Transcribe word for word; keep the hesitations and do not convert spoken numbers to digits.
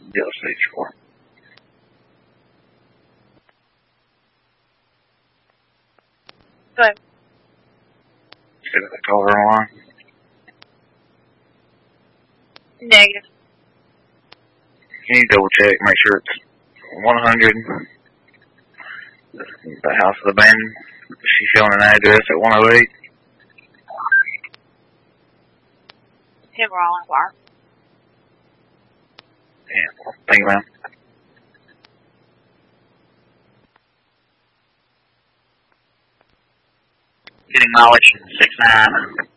Deal stage four. Go ahead. See the caller on? Negative. Can you double check, make sure it's one hundred, the house is abandoned. She's showing an address at one oh eight. Tim Rollins, Bar. Yeah, thank you, ma'am. Getting mileage six nine.